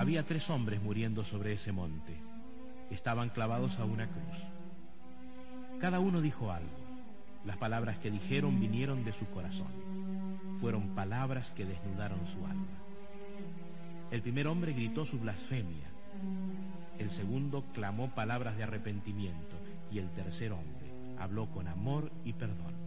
Había 3 hombres muriendo sobre ese monte. Estaban clavados a una cruz. Cada uno dijo algo. Las palabras que dijeron vinieron de su corazón. Fueron palabras que desnudaron su alma. El primer hombre gritó su blasfemia. El segundo clamó palabras de arrepentimiento. Y el tercer hombre habló con amor y perdón.